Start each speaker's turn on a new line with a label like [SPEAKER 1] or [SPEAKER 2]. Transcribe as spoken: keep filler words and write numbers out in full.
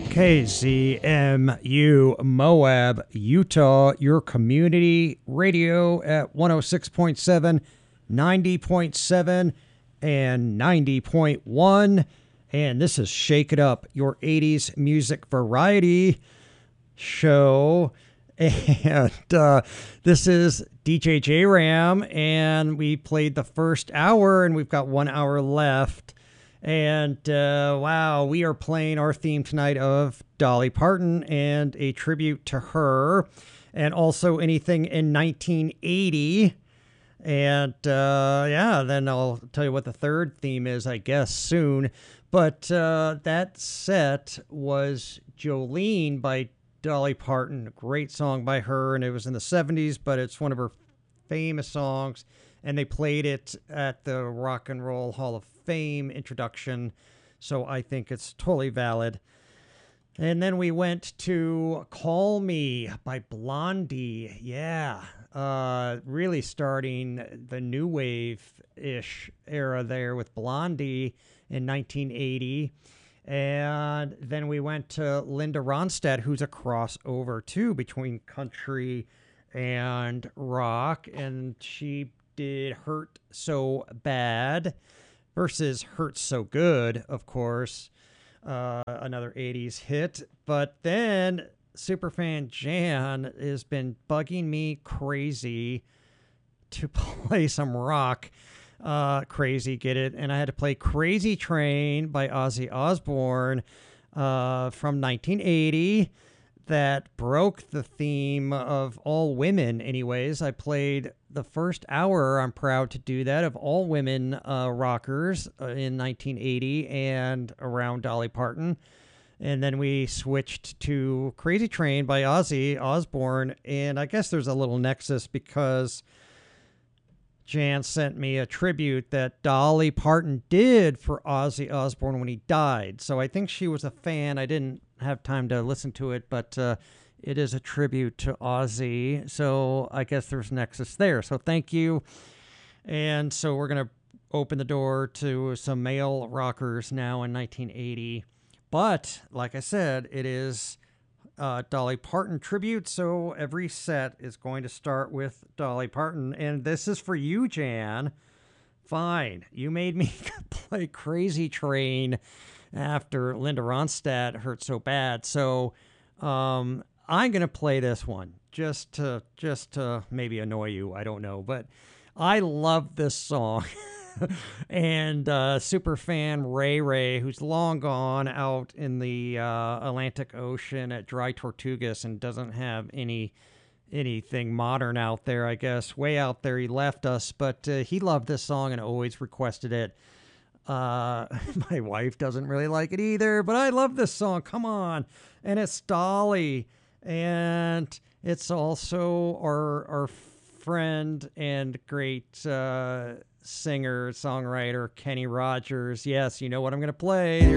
[SPEAKER 1] K Z M U Moab, Utah, your community radio at one oh six point seven, ninety point seven, and ninety point one. And this is Shake It Up, your eighties music variety show. And uh, this is D J J Ram, and we played the first hour, and we've got one hour left. And uh, wow, we are playing our theme tonight of Dolly Parton and a tribute to her, and also anything in nineteen eighty. And uh, yeah, then I'll tell you what the third theme is, I guess, soon. But uh, that set was Jolene by Dolly Parton, a great song by her, and it was in the seventies, but it's one of her famous songs, and they played it at the Rock and Roll Hall of Fame introduction, so I think it's totally valid. And then we went to Call Me by Blondie. Yeah, uh, really starting the new wave-ish era there with Blondie in nineteen eighty. And then we went to Linda Ronstadt, who's a crossover too between country and rock, and she did Hurt So Bad versus Hurt So Good, of course, uh, another eighties hit. But then Superfan Jan has been bugging me crazy to play some rock. Uh, crazy, get it? And I had to play Crazy Train by Ozzy Osbourne uh, from nineteen eighty. That broke the theme of all women anyways. I played the first hour, I'm proud to do that, of all women uh, rockers uh, in nineteen eighty and around Dolly Parton. And then we switched to Crazy Train by Ozzy Osbourne. And I guess there's a little nexus because Jan sent me a tribute that Dolly Parton did for Ozzy Osbourne when he died. So I think she was a fan. I didn't have time to listen to it, but uh, it is a tribute to Ozzy. So I guess there's nexus there. So thank you. And so we're going to open the door to some male rockers now in nineteen eighty. But like I said, it is Uh, Dolly Parton tribute, so every set is going to start with Dolly Parton, and this is for you, Jan. Fine, you made me play Crazy Train after Linda Ronstadt Hurt So Bad, so um, I'm gonna play this one just to just to maybe annoy you. I don't know, but I love this song. And uh, super fan Ray Ray, who's long gone out in the uh, Atlantic Ocean at Dry Tortugas and doesn't have any anything modern out there, I guess. Way out there, he left us, but uh, he loved this song and always requested it. Uh, my wife doesn't really like it either, but I love this song. Come on. And it's Dolly. And it's also our, our friend and great uh, singer, songwriter, Kenny Rogers. Yes, you know what I'm going to play.